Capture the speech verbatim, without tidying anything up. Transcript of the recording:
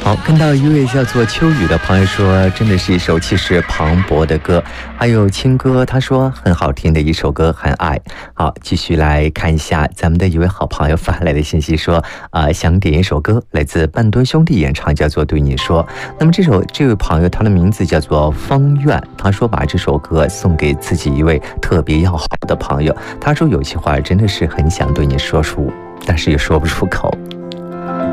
好，看到一位叫做秋雨的朋友说，真的是一首气势磅礴的歌。还有青哥，他说很好听的一首歌，很爱。好，继续来看一下咱们的一位好朋友发来的信息说，啊、呃，想点一首歌，来自半吨兄弟演唱，叫做《对你说》。那么这首这位朋友他的名字叫做方愿，他说把这首歌送给自己一位特别要好的朋友。他说有些话真的是很想对你说出，但是也说不出口。